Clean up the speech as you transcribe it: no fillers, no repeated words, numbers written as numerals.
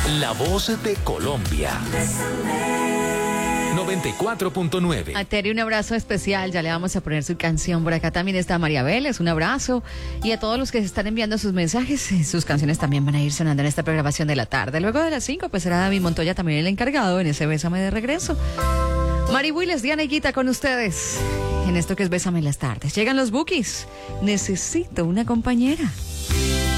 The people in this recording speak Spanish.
La voz de Colombia. 94.9. A Terry un abrazo especial, ya le vamos a poner su canción. Por acá también está María Vélez, un abrazo. Y a todos los que se están enviando sus mensajes, sus canciones también van a ir sonando en esta programación de la tarde. Luego de las 5, pues será David Montoya también el encargado en ese Bésame de regreso. Mari Willes, Diana y Guita con ustedes en esto que es Bésame en las tardes. Llegan los Bukis. Necesito una compañera.